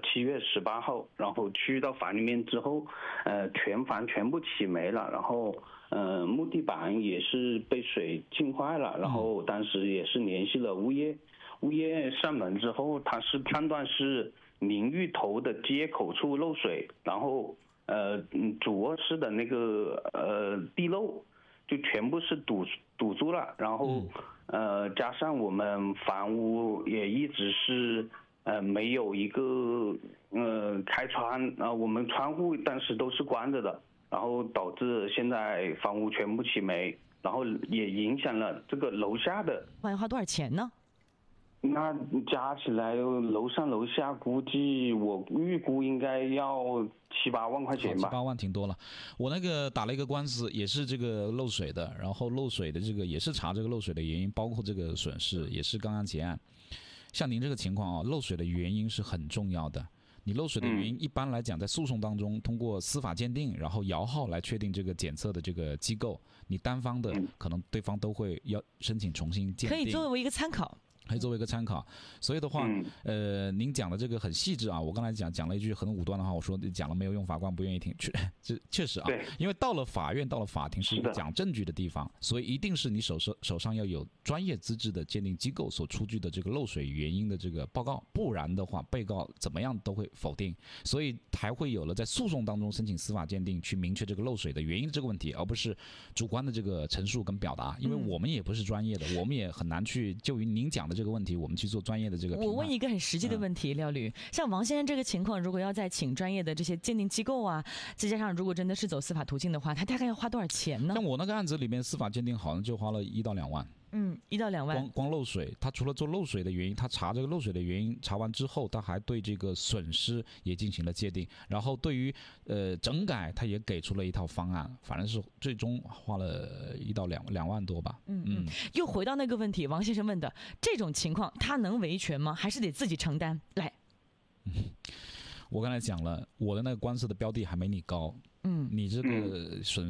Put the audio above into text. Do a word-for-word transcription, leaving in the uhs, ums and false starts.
七月十八号，然后去到房里面之后，呃，全房全部起霉了，然后呃，木地板也是被水浸坏了，然后当时也是联系了物业，物业上门之后，他是判断是淋浴头的接口处漏水，然后呃，主卧室的那个呃地漏就全部是堵堵住了，然后呃，加上我们房屋也一直是呃没有一个呃开窗啊、呃，我们窗户当时都是关着的，然后导致现在房屋全部起霉，然后也影响了这个楼下的。 要花多少钱呢？ 那加起来楼上楼下估计我预估应该要七八万块钱吧。 七八万挺多了。我那个打了一个官司，也是这个漏水的，然后漏水的这个也是查这个漏水的原因，包括这个损失也是刚刚结案。像您这个情况啊，漏水的原因是很重要的。你漏水的原因，一般来讲，在诉讼当中，通过司法鉴定，然后摇号来确定这个检测的这个机构，你单方的可能对方都会要申请重新鉴定， 可以作为一个参考。 可以作为一个参考，所以的话，呃，您讲的这个很细致啊。我刚才讲讲了一句很武断的话，我说讲了没有用，法官不愿意听，确这确实啊，因为到了法院，到了法庭是一个讲证据的地方，所以一定是你手手手上要有专业资质的鉴定机构所出具的这个漏水原因的这个报告，不然的话，被告怎么样都会否定，所以才会有了在诉讼当中申请司法鉴定去明确这个漏水的原因这个问题，而不是主观的这个陈述跟表达，因为我们也不是专业的，我们也很难去就于您讲的这个问题，我们去做专业的这个评判。 我问一个很实际的问题，廖律，像王先生这个情况，如果要再请专业的这些鉴定机构啊，再加上如果真的是走司法途径的话，他大概要花多少钱呢？ 像我那个案子里面，司法鉴定好像就花了一到两万。 嗯，一到两万。 光光漏水，他除了做漏水的原因，他查这个漏水的原因，查完之后，他还对这个损失也进行了界定，然后对于呃整改，他也给出了一套方案，反正是最终花了一到两两万多吧。 嗯嗯。又回到那个问题，王先生问的这种情况，他能维权吗？还是得自己承担？来， 嗯，我刚才讲了，我的那个官司的标的还没你高，嗯，你这个损失。